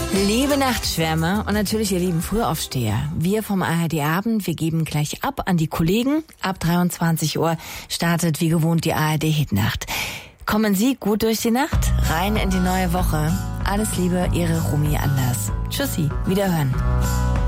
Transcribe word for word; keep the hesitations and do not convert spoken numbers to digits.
Liebe Nachtschwärmer und natürlich ihr lieben Frühaufsteher. Wir vom A R D Abend, wir geben gleich ab an die Kollegen. Ab dreiundzwanzig Uhr startet wie gewohnt die A R D Hitnacht. Kommen Sie gut durch die Nacht, rein in die neue Woche. Alles Liebe, Ihre Rumi Anders. Tschüssi, wiederhören.